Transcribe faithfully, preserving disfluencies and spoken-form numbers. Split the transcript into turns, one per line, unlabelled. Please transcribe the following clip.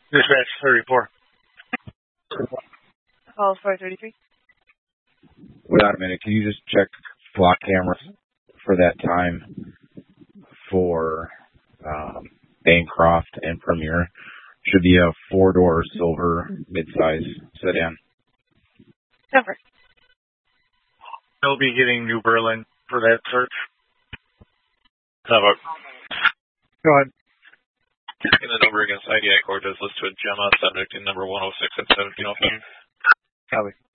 Dispatch thirty-four.
Call four thirty-three.
Wait a minute. Can you just check block cameras for that time for um, Bancroft and Premier? Should be a four-door silver midsize sedan.
Number.
They'll be getting New Berlin for that search.
Cover.
Go ahead.
In the number against I D I Cortez listed Gemma, subject in number one oh six at seventeen oh five.
Copy.